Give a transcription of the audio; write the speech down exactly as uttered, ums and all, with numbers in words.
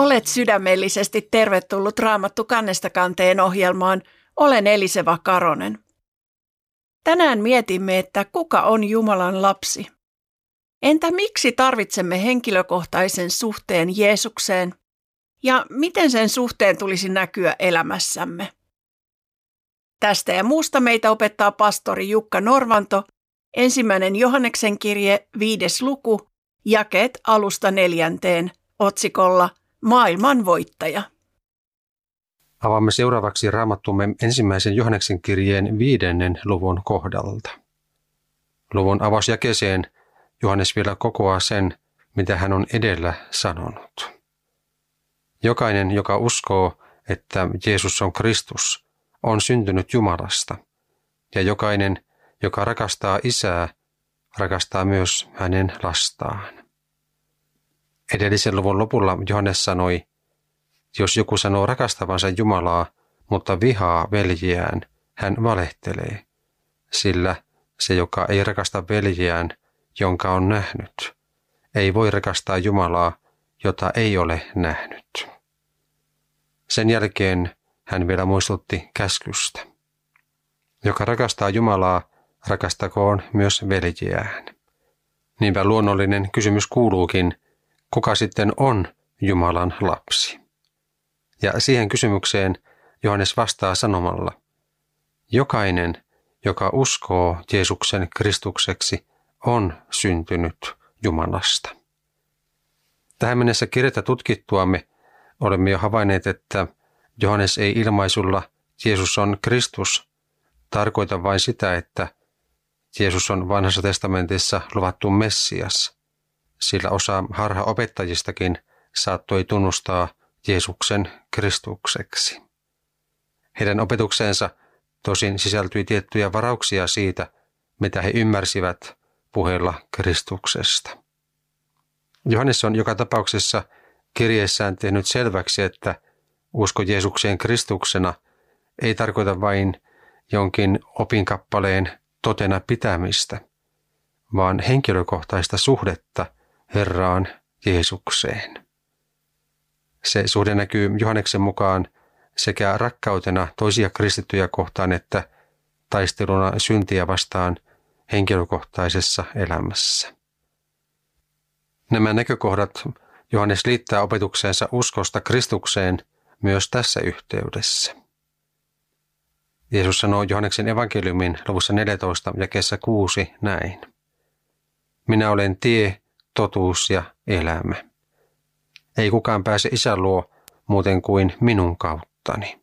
Olet sydämellisesti tervetullut Raamattu kannesta kanteen ohjelmaan. Olen Eliseva Karonen. Tänään mietimme, että kuka on Jumalan lapsi. Entä miksi tarvitsemme henkilökohtaisen suhteen Jeesukseen? Ja miten sen suhteen tulisi näkyä elämässämme? Tästä ja muusta meitä opettaa pastori Jukka Norvanto, ensimmäinen Johanneksen kirje, viides luku, jakeet alusta neljänteen, otsikolla Maailman voittaja. Avaamme seuraavaksi Raamattumme ensimmäisen Johanneksen kirjeen viidennen luvun kohdalta. Luvun avausjakeeseen Johannes vielä kokoaa sen, mitä hän on edellä sanonut. Jokainen, joka uskoo, että Jeesus on Kristus, on syntynyt Jumalasta, ja jokainen, joka rakastaa Isää, rakastaa myös hänen lastaan. Edellisen luvun lopulla Johannes sanoi, jos joku sanoo rakastavansa Jumalaa, mutta vihaa veljiään, hän valehtelee, sillä se, joka ei rakasta veljiään, jonka on nähnyt, ei voi rakastaa Jumalaa, jota ei ole nähnyt. Sen jälkeen hän vielä muistutti käskystä. Joka rakastaa Jumalaa, rakastakoon myös veljiään. Niinpä luonnollinen kysymys kuuluukin, kuka sitten on Jumalan lapsi? Ja siihen kysymykseen Johannes vastaa sanomalla, jokainen, joka uskoo Jeesuksen Kristukseksi, on syntynyt Jumalasta. Tähän mennessä kirjettä tutkittuamme olemme jo havainneet, että Johannes ei ilmaisulla Jeesus on Kristus tarkoita vain sitä, että Jeesus on vanhassa testamentissa luvattu Messias, sillä osa harhaopettajistakin saattoi tunnustaa Jeesuksen Kristukseksi. Heidän opetukseensa tosin sisältyi tiettyjä varauksia siitä, mitä he ymmärsivät puheella Kristuksesta. Johannes on joka tapauksessa kirjeessään tehnyt selväksi, että usko Jeesukseen Kristuksena ei tarkoita vain jonkin opinkappaleen totena pitämistä, vaan henkilökohtaista suhdetta Herraan Jeesukseen. Se suhde näkyy Johanneksen mukaan sekä rakkautena toisia kristittyjä kohtaan että taisteluna syntiä vastaan henkilökohtaisessa elämässä. Nämä näkökohdat Johannes liittää opetukseensa uskosta Kristukseen myös tässä yhteydessä. Jeesus sanoo Johanneksen evankeliumin luvussa neljätoista jakeessa kuusi näin. Minä olen tie, totuus ja elämä. Ei kukaan pääse Isän luo muuten kuin minun kauttani.